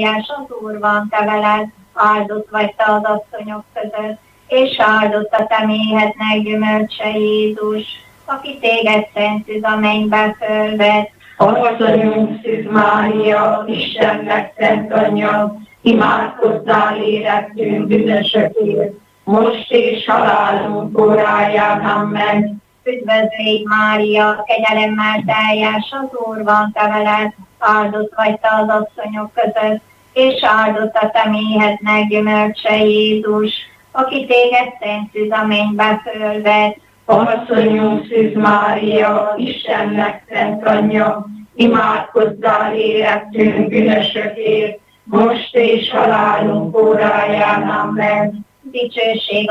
az Úr van te veled, áldott vagy te az asszonyok között, és áldott a te méhednek gyümölcse Jézus, aki téged szent szűz a mennybe fölvett. Asszonyunk Szűz Mária, Istennek szent anyja, imádkozzál érettünk bűnösökért, most és halálunk óráján. Amen. Üdvözlégy Mária, kegyelemmel teljes, az Úr van te veled, áldott vagy te az asszonyok között, és áldott a te méhednek gyümölcse Jézus, aki téged szent szűz a mennybe fölvett. Asszonyunk Szűz Mária, Istennek szent anyja, imádkozzál érettünk bűnösökért, most és halálunk óráján. Amen. Dicsőség